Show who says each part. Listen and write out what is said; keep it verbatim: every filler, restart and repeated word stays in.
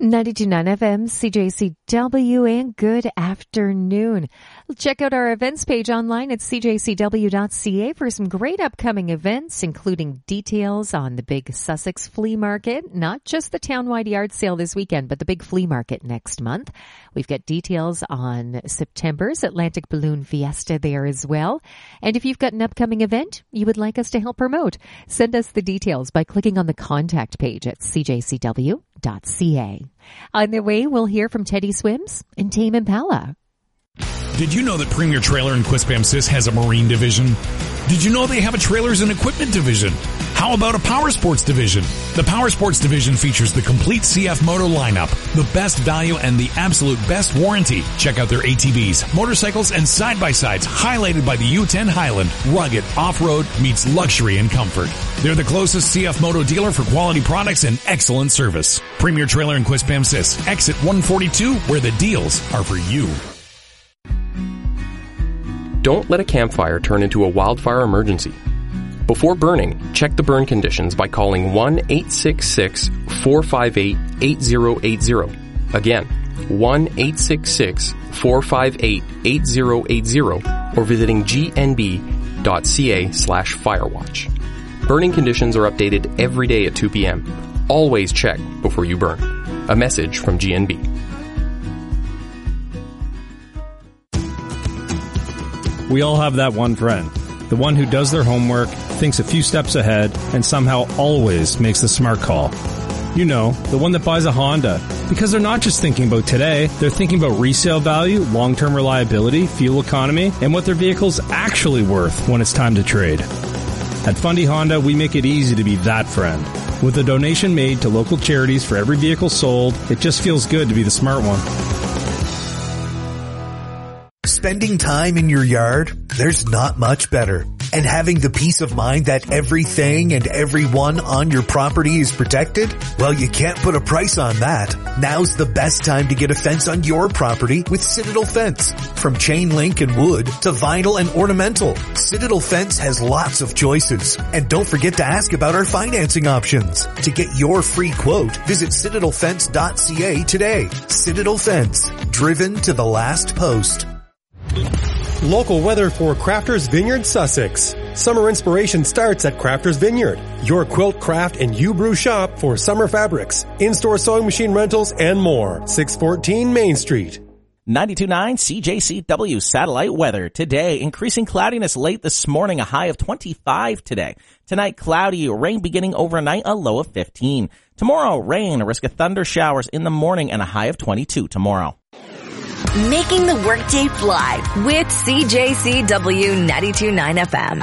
Speaker 1: ninety-two point nine F M, C J C W, and good afternoon. Check out our events page online at c j c w dot c a for some great upcoming events, including details on the big Sussex Flea Market, not just the townwide yard sale this weekend, but the big flea market next month. We've got details on September's Atlantic Balloon Fiesta there as well. And if you've got an upcoming event you would like us to help promote, send us the details by clicking on the contact page at c j c w dot c a. On the way, we'll hear from Teddy Swims and Tame Impala.
Speaker 2: Did you know that Premier Trailer in Quispamsis has a marine division? Did you know they have a trailers and equipment division? How about a power sports division? The power sports division features the complete C F Moto lineup, the best value and the absolute best warranty. Check out their A T Vs, motorcycles, and side-by-sides highlighted by the U ten Highland. Rugged off-road meets luxury and comfort. They're the closest C F Moto dealer for quality products and excellent service. Premier Trailer in Quispamsis, exit one forty-two, where the deals are for you.
Speaker 3: Don't let a campfire turn into a wildfire emergency. Before burning, check the burn conditions by calling one eight six six, four five eight, eight zero eight zero. Again, one eight six six, four five eight, eight zero eight zero or visiting g n b dot c a slash firewatch. Burning conditions are updated every day at two p.m. Always check before you burn. A message from G N B.
Speaker 4: We all have that one friend. The one who does their homework, thinks a few steps ahead, and somehow always makes the smart call. You know, the one that buys a Honda. Because they're not just thinking about today, they're thinking about resale value, long-term reliability, fuel economy, and what their vehicle's actually worth when it's time to trade. At Fundy Honda, we make it easy to be that friend. With a donation made to local charities for every vehicle sold, it just feels good to be the smart one.
Speaker 5: Spending time in your yard, there's not much better. And having the peace of mind that everything and everyone on your property is protected? Well, you can't put a price on that. Now's the best time to get a fence on your property with Citadel Fence. From chain link and wood to vinyl and ornamental, Citadel Fence has lots of choices. And don't forget to ask about our financing options. To get your free quote, visit citadel fence dot c a today. Citadel Fence, driven to the last post.
Speaker 6: Local weather for Crafters Vineyard, Sussex. Summer inspiration starts at Crafters Vineyard, your quilt, craft, and U-Brew shop for summer fabrics, in-store sewing machine rentals, and more. six fourteen Main Street.
Speaker 7: ninety-two point nine C J C W satellite weather. Today, increasing cloudiness late this morning, a high of twenty-five today. Tonight, cloudy, rain beginning overnight, a low of fifteen. Tomorrow, rain, a risk of thunder showers in the morning, and a high of twenty-two tomorrow.
Speaker 8: Making the workday fly with C J C W ninety-two point nine F M.